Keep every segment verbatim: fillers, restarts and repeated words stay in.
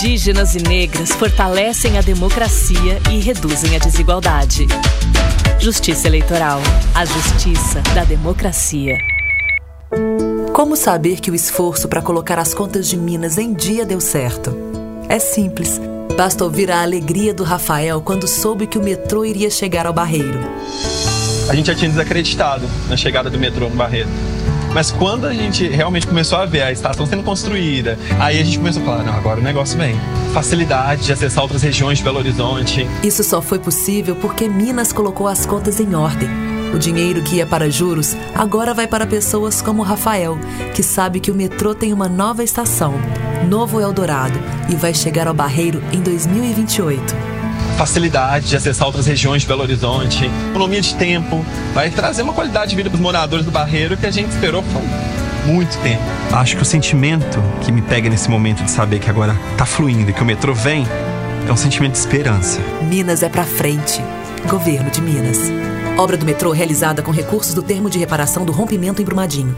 Indígenas e negras fortalecem a democracia e reduzem a desigualdade. Justiça Eleitoral. A justiça da democracia. Como saber que o esforço para colocar as contas de Minas em dia deu certo? É simples. Basta ouvir a alegria do Rafael quando soube que o metrô iria chegar ao Barreiro. A gente já tinha desacreditado na chegada do metrô no Barreiro. Mas quando a gente realmente começou a ver a estação sendo construída, aí a gente começou a falar, não, agora o negócio vem. Facilidade de acessar outras regiões de Belo Horizonte. Isso só foi possível porque Minas colocou as contas em ordem. O dinheiro que ia para juros agora vai para pessoas como o Rafael, que sabe que o metrô tem uma nova estação, Novo Eldorado, e vai chegar ao Barreiro em dois mil e vinte e oito. Facilidade de acessar outras regiões de Belo Horizonte, economia de tempo, vai trazer uma qualidade de vida para os moradores do Barreiro que a gente esperou por muito tempo. Acho que o sentimento que me pega nesse momento de saber que agora tá fluindo e que o metrô vem é um sentimento de esperança. Minas é pra frente. Governo de Minas. Obra do metrô realizada com recursos do termo de reparação do rompimento em Brumadinho.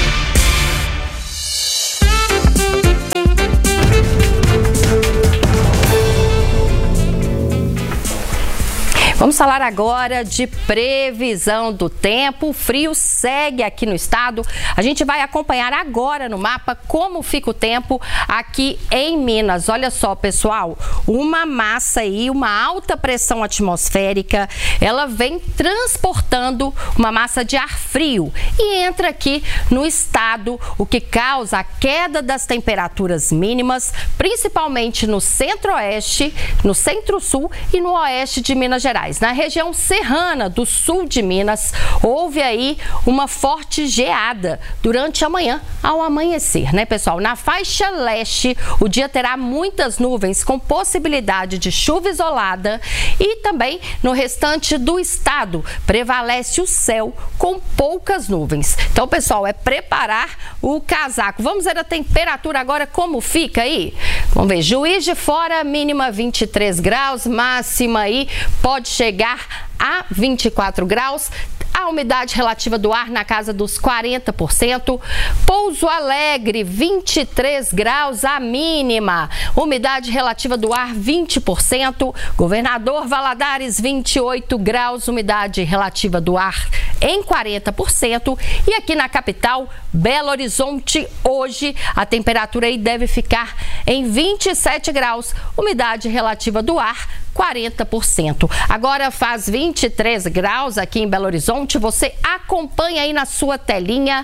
Vamos falar agora de previsão do tempo. O frio segue aqui no estado. A gente vai acompanhar agora no mapa como fica o tempo aqui em Minas. Olha só, pessoal, uma massa aí, uma alta pressão atmosférica, ela vem transportando uma massa de ar frio e entra aqui no estado, o que causa a queda das temperaturas mínimas, principalmente no centro-oeste, no centro-sul e no oeste de Minas Gerais. Na região serrana do sul de Minas, houve aí uma forte geada durante a manhã ao amanhecer, né, pessoal? Na faixa leste, o dia terá muitas nuvens com possibilidade de chuva isolada e também no restante do estado prevalece o céu com poucas nuvens. Então, pessoal, é preparar o casaco. Vamos ver a temperatura agora como fica aí? Vamos ver, Juiz de Fora, mínima vinte e três graus, máxima aí pode chegar a vinte e quatro graus. A umidade relativa do ar na casa dos quarenta por cento. Pouso Alegre, vinte e três graus a mínima. Umidade relativa do ar, vinte por cento. Governador Valadares, vinte e oito graus. Umidade relativa do ar em quarenta por cento. E aqui na capital, Belo Horizonte, hoje a temperatura aí deve ficar em vinte e sete graus. Umidade relativa do ar, quarenta por cento. Agora faz vinte e três graus aqui em Belo Horizonte. Você acompanha aí na sua telinha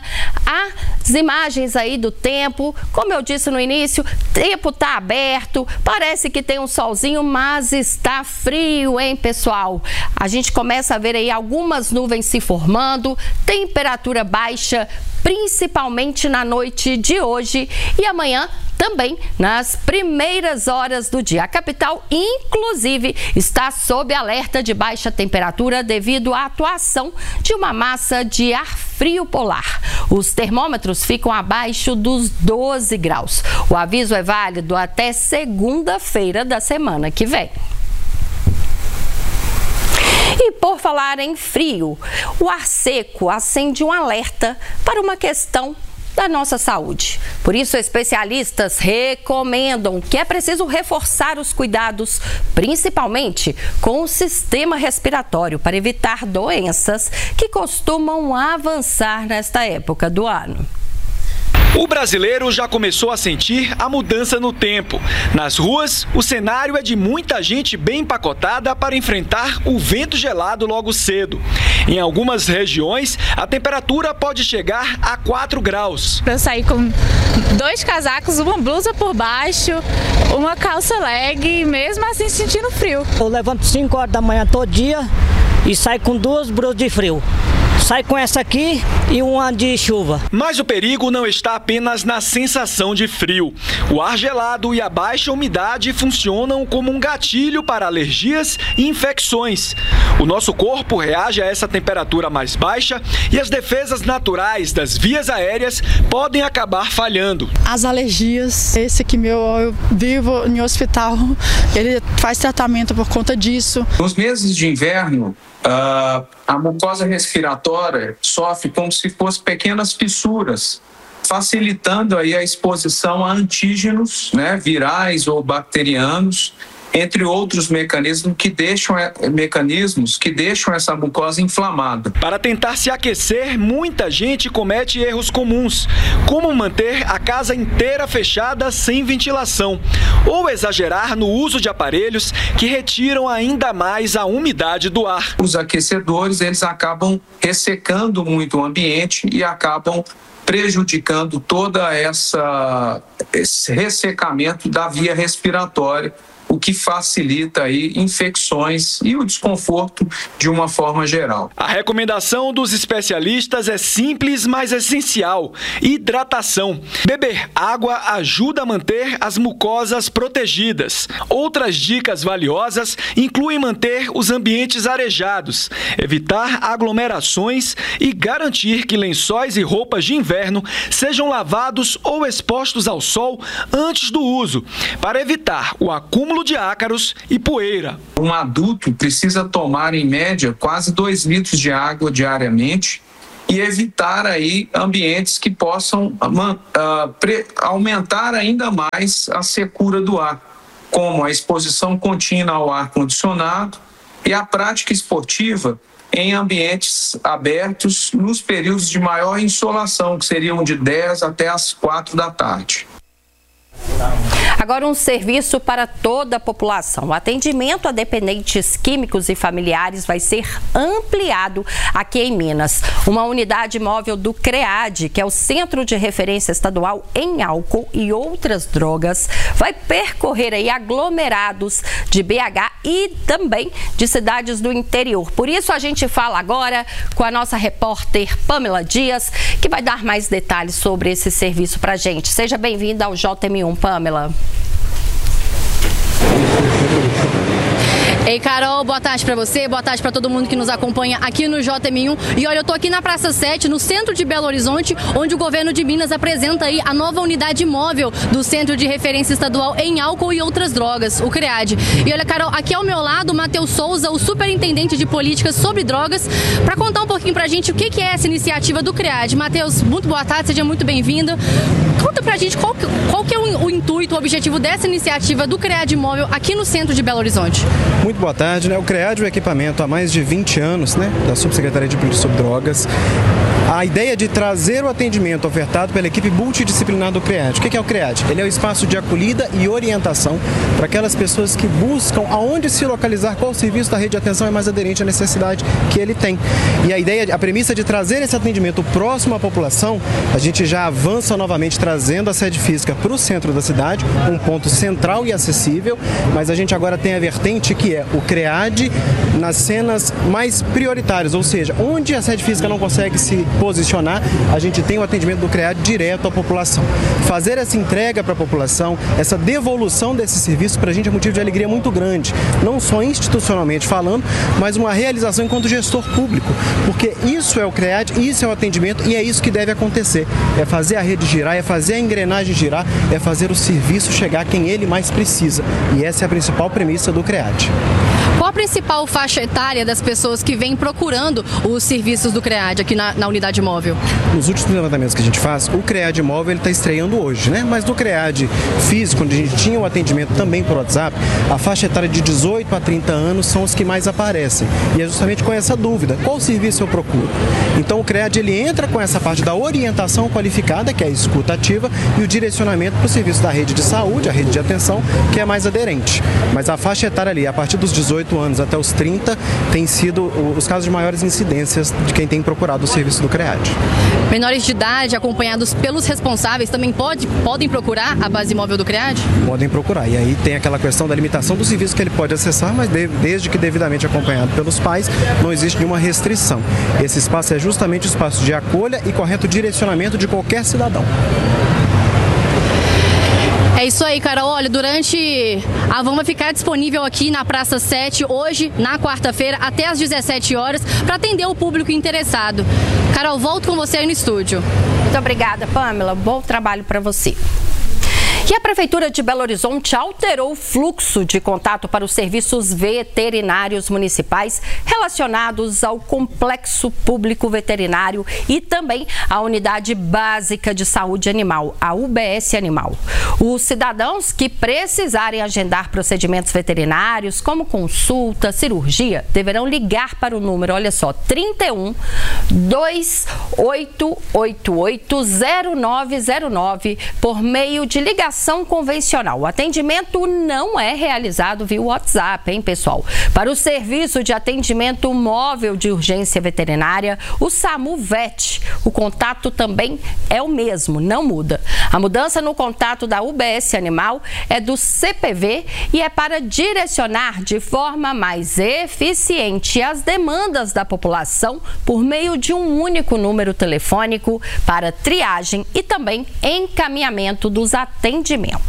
as imagens aí do tempo. Como eu disse no início, o tempo tá aberto, parece que tem um solzinho, mas está frio, hein, pessoal? A gente começa a ver aí algumas nuvens se formando, temperatura baixa, principalmente na noite de hoje e amanhã também nas primeiras horas do dia. A capital, inclusive, está sob alerta de baixa temperatura devido à atuação de uma massa de ar frio polar. Os termômetros ficam abaixo dos doze graus. O aviso é válido até segunda-feira da semana que vem. E por falar em frio, o ar seco acende um alerta para uma questão da nossa saúde. Por isso, especialistas recomendam que é preciso reforçar os cuidados, principalmente com o sistema respiratório, para evitar doenças que costumam avançar nesta época do ano. O brasileiro já começou a sentir a mudança no tempo. Nas ruas, o cenário é de muita gente bem empacotada para enfrentar o vento gelado logo cedo. Em algumas regiões, a temperatura pode chegar a quatro graus. Eu saí com dois casacos, uma blusa por baixo, uma calça leg e mesmo assim sentindo frio. Eu levanto cinco horas da manhã todo dia e saio com duas blusas de frio. Sai com essa aqui e uma de chuva. Mas o perigo não está apenas na sensação de frio. O ar gelado e a baixa umidade funcionam como um gatilho para alergias e infecções. O nosso corpo reage a essa temperatura mais baixa e as defesas naturais das vias aéreas podem acabar falhando. As alergias, esse aqui meu, eu vivo em hospital, ele faz tratamento por conta disso. Nos meses de inverno, Uh, a mucosa respiratória sofre como se fossem pequenas fissuras facilitando aí a exposição a antígenos, né, virais ou bacterianos, entre outros mecanismos que deixam, mecanismos que deixam essa mucosa inflamada. Para tentar se aquecer, muita gente comete erros comuns, como manter a casa inteira fechada sem ventilação, ou exagerar no uso de aparelhos que retiram ainda mais a umidade do ar. Os aquecedores, eles acabam ressecando muito o ambiente e acabam prejudicando toda essa esse ressecamento da via respiratória, o que facilita aí infecções e o desconforto de uma forma geral. A recomendação dos especialistas é simples, mas essencial: hidratação. Beber água ajuda a manter as mucosas protegidas. Outras dicas valiosas incluem manter os ambientes arejados, evitar aglomerações e garantir que lençóis e roupas de inverno sejam lavados ou expostos ao sol antes do uso, para evitar o acúmulo de ácaros e poeira. Um adulto precisa tomar, em média, quase dois litros de água diariamente e evitar aí ambientes que possam uh, pre- aumentar ainda mais a secura do ar, como a exposição contínua ao ar-condicionado e a prática esportiva em ambientes abertos nos períodos de maior insolação, que seriam de dez até as quatro da tarde. Agora, um serviço para toda a população. O atendimento a dependentes químicos e familiares vai ser ampliado aqui em Minas. Uma unidade móvel do CREAD, que é o Centro de Referência Estadual em Álcool e Outras Drogas, vai percorrer aí aglomerados de B H e também de cidades do interior. Por isso, a gente fala agora com a nossa repórter Pamela Dias, que vai dar mais detalhes sobre esse serviço para a gente. Seja bem-vinda ao J M um, Pamela. Ei, Carol, boa tarde pra você, boa tarde pra todo mundo que nos acompanha aqui no J M um. E olha, eu tô aqui na Praça sete, no centro de Belo Horizonte, onde o governo de Minas apresenta aí a nova unidade móvel do Centro de Referência Estadual em Álcool e Outras Drogas, o CREAD. E olha, Carol, aqui ao meu lado, o Matheus Souza, o superintendente de políticas sobre drogas, para contar um pouquinho pra gente o que é essa iniciativa do CREAD. Matheus, muito boa tarde, seja muito bem-vindo. Conta pra gente qual, qual que é o, o intuito, o objetivo dessa iniciativa do CREAD móvel aqui no centro de Belo Horizonte. Muito boa tarde, né? O CREAD é um equipamento há mais de vinte anos, né, da Subsecretaria de Política sobre Drogas. A ideia de trazer o atendimento ofertado pela equipe multidisciplinar do CREAD. O que é o CREAD? Ele é o espaço de acolhida e orientação para aquelas pessoas que buscam aonde se localizar, qual serviço da rede de atenção é mais aderente à necessidade que ele tem. E a ideia, a premissa de trazer esse atendimento próximo à população, a gente já avança novamente trazendo a sede física para o centro da cidade, um ponto central e acessível, mas a gente agora tem a vertente que é o CREAD nas cenas mais prioritárias, ou seja, onde a sede física não consegue se posicionar, a gente tem o atendimento do CREAD direto à população. Fazer essa entrega para a população, essa devolução desse serviço, para a gente é motivo de alegria muito grande, não só institucionalmente falando, mas uma realização enquanto gestor público, porque isso é o CREAD, isso é o atendimento e é isso que deve acontecer. É fazer a rede girar, é fazer a engrenagem girar, é fazer o serviço chegar a quem ele mais precisa. E essa é a principal premissa do CREAD. Qual a principal faixa etária das pessoas que vêm procurando os serviços do CREAD aqui na, na unidade móvel? Nos últimos levantamentos que a gente faz, o CREAD móvel está estreando hoje, né? Mas no CREAD físico, onde a gente tinha o atendimento também por WhatsApp, a faixa etária de dezoito a trinta anos são os que mais aparecem. E é justamente com essa dúvida, qual serviço eu procuro? Então o CREAD ele entra com essa parte da orientação qualificada, que é a escuta ativa, e o direcionamento para o serviço da rede de saúde, a rede de atenção, que é mais aderente. Mas a faixa etária ali, a partir dos dezoito anos até os trinta, tem sido os casos de maiores incidências de quem tem procurado o serviço do CREAD. Menores de idade, acompanhados pelos responsáveis, também pode, podem procurar a base móvel do CREAD? Podem procurar. E aí tem aquela questão da limitação do serviço que ele pode acessar, mas de, desde que devidamente acompanhado pelos pais, não existe nenhuma restrição. Esse espaço é justamente o espaço de acolha e correto direcionamento de qualquer cidadão. É isso aí, Carol. Olha, durante a van vai ficar disponível aqui na Praça sete, hoje, na quarta-feira, até às dezessete horas, para atender o público interessado. Carol, volto com você aí no estúdio. Muito obrigada, Pamela. Bom trabalho para você. E a Prefeitura de Belo Horizonte alterou o fluxo de contato para os serviços veterinários municipais relacionados ao Complexo Público Veterinário e também à Unidade Básica de Saúde Animal, a U B S Animal. Os cidadãos que precisarem agendar procedimentos veterinários, como consulta, cirurgia, deverão ligar para o número, olha só, trinta e um, dois oito oito oito, zero nove zero nove por meio de ligação convencional. O atendimento não é realizado via WhatsApp, hein, pessoal? Para o serviço de atendimento móvel de urgência veterinária, o SAMU VET, o contato também é o mesmo, não muda. A mudança no contato da U B S Animal é do C P V e é para direcionar de forma mais eficiente as demandas da população por meio de um único número telefônico para triagem e também encaminhamento dos atendimentos.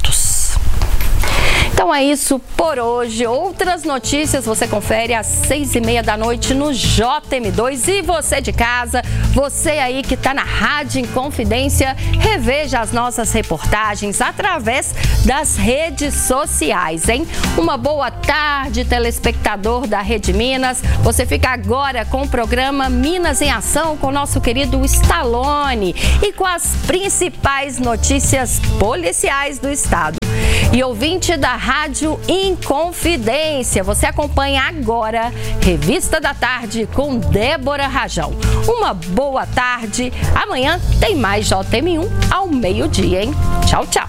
Então é isso por hoje. Outras notícias você confere às seis e meia da noite no J M dois. E você de casa, você aí que está na Rádio Inconfidência, reveja as nossas reportagens através das redes sociais, hein? Uma boa tarde, telespectador da Rede Minas. Você fica agora com o programa Minas em Ação com o nosso querido Stallone e com as principais notícias policiais do estado. E ouvinte da Rádio Inconfidência, você acompanha agora Revista da Tarde com Débora Rajão. Uma boa tarde. Amanhã tem mais J M um ao meio-dia, hein? Tchau, tchau.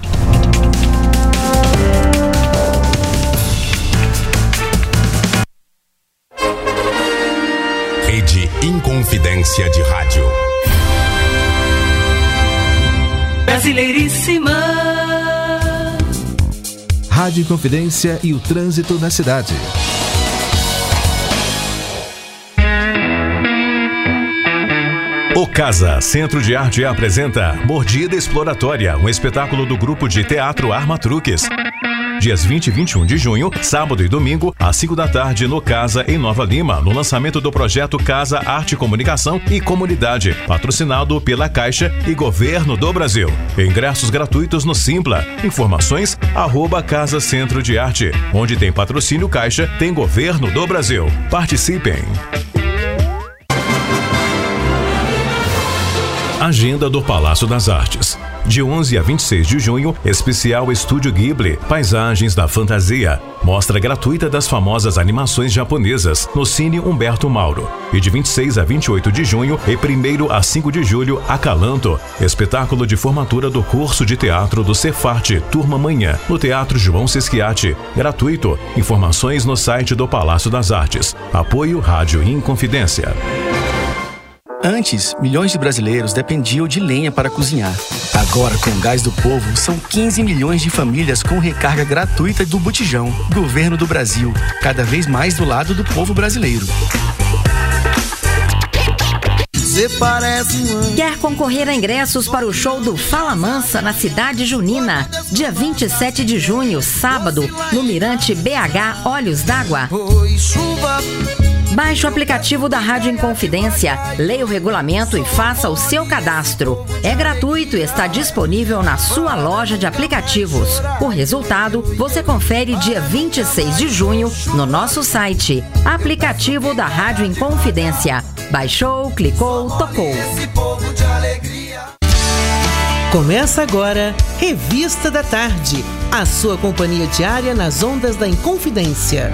Rede Inconfidência de Rádio. Brasileiríssima. Rádio Inconfidência e o trânsito na cidade. O Casa Centro de Arte apresenta Mordida Exploratória, um espetáculo do grupo de teatro Armatruques. Dias vinte e vinte e um de junho, sábado e domingo, às cinco da tarde, no Casa, em Nova Lima, no lançamento do projeto Casa Arte, Comunicação e Comunidade, patrocinado pela Caixa e Governo do Brasil. Ingressos gratuitos no Simpla. Informações, arroba Casa Centro de Arte. Onde tem patrocínio Caixa, tem Governo do Brasil. Participem! Agenda do Palácio das Artes. De onze a vinte e seis de junho, especial Estúdio Ghibli, Paisagens da Fantasia. Mostra gratuita das famosas animações japonesas, no Cine Humberto Mauro. E de vinte e seis a vinte e oito de junho e primeiro a cinco de julho, Acalanto, espetáculo de formatura do curso de teatro do Cefarte, Turma Manhã, no Teatro João Sesquiati. Gratuito. Informações no site do Palácio das Artes. Apoio Rádio Inconfidência. Antes, milhões de brasileiros dependiam de lenha para cozinhar. Agora, com o Gás do Povo, são quinze milhões de famílias com recarga gratuita do botijão. Governo do Brasil, cada vez mais do lado do povo brasileiro. Quer concorrer a ingressos para o show do Fala Mansa na Cidade Junina? Dia vinte e sete de junho, sábado, no Mirante B H Olhos d'Água. Baixe o aplicativo da Rádio Inconfidência, leia o regulamento e faça o seu cadastro. É gratuito e está disponível na sua loja de aplicativos. O resultado você confere dia vinte e seis de junho no nosso site. Aplicativo da Rádio Inconfidência. Baixou, clicou, tocou. Começa agora Revista da Tarde, a sua companhia diária nas ondas da Inconfidência.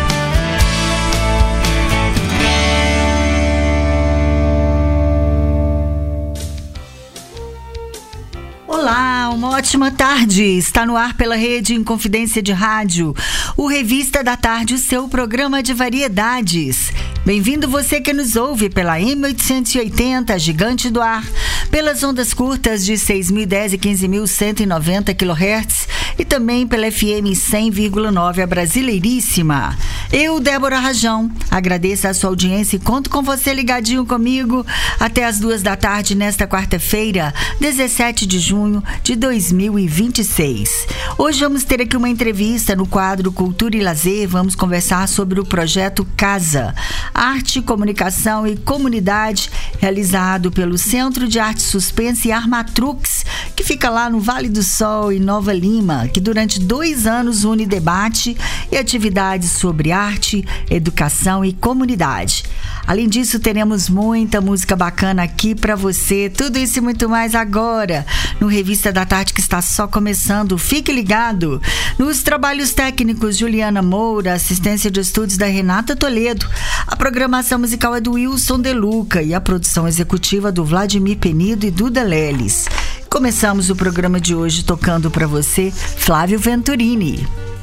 Olá, uma ótima tarde. Está no ar pela Rede Inconfidência de Rádio, o Revista da Tarde, o seu programa de variedades. Bem-vindo você que nos ouve pela M oitocentos e oitenta, Gigante do Ar, pelas ondas curtas de seis mil e dez e quinze mil cento e noventa quilohertz e também pela F M cem vírgula nove, a Brasileiríssima. Eu, Débora Rajão, agradeço a sua audiência e conto com você ligadinho comigo até as duas da tarde nesta quarta-feira, dezessete de junho de dois mil e vinte e seis. Hoje vamos ter aqui uma entrevista no quadro Cultura e Lazer. Vamos conversar sobre o projeto Casa, Arte, Comunicação e Comunidade, realizado pelo Centro de Arte Suspense e Armatrux, que fica lá no Vale do Sol, em Nova Lima, que durante dois anos une debate e atividades sobre arte, educação e comunidade. Além disso, teremos muita música bacana aqui para você. Tudo isso e muito mais agora no Revista da Tarde, que está só começando. Fique ligado. Nos trabalhos técnicos, Juliana Moura, assistência de estudos da Renata Toledo. A programação musical é do Wilson De Luca e a produção executiva do Vladimir Penido e Duda Leles. Começamos o programa de hoje tocando para você Flávio Venturini.